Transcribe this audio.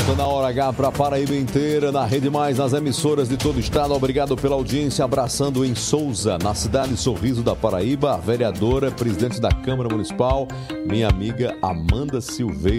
volta na Hora H para Paraíba inteira, na Rede Mais, nas emissoras de todo o estado. Obrigado pela audiência. Abraçando em Souza, na cidade Sorriso da Paraíba, a vereadora, presidente da Câmara Municipal, minha amiga Amanda Silveira.